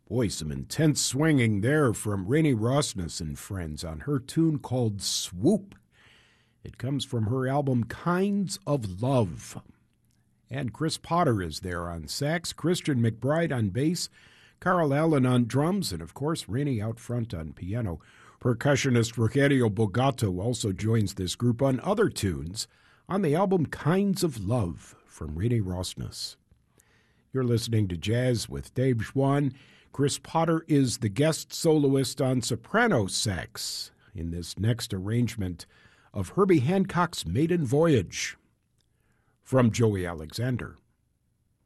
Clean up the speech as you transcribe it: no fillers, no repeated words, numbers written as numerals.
Boy, some intense swinging there from Rainey Rosnes and Friends on her tune called Swoop. It comes from her album Kinds of Love. And Chris Potter is there on sax, Christian McBride on bass, Carl Allen on drums, and of course Rainey out front on piano. Percussionist Rogerio Bogato also joins this group on other tunes on the album Kinds of Love from Rainey Rosnes. You're listening to Jazz with Dave Schwann. Chris Potter is the guest soloist on soprano sax in this next arrangement of Herbie Hancock's Maiden Voyage from Joey Alexander.